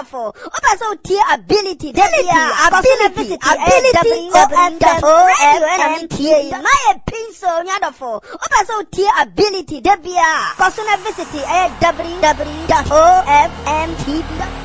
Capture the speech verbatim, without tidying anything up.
nyandafo. Opa so tie ability. Ability, ability, ability, radio and tie. My pinso nyandafo. Opa so tie ability. Debia. Personal visit w w w dot o f m t v dot com.